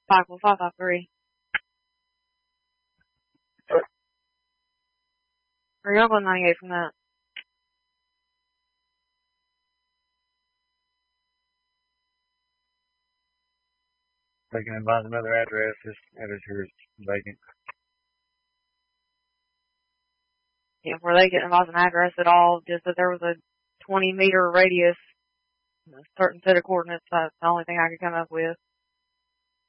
553. Or you're not going 98 from that. They can advise another address. This address here is vacant. Yeah, where they didn't advise an address at all, just that there was a 20-meter radius, a certain set of coordinates. That's the only thing I could come up with.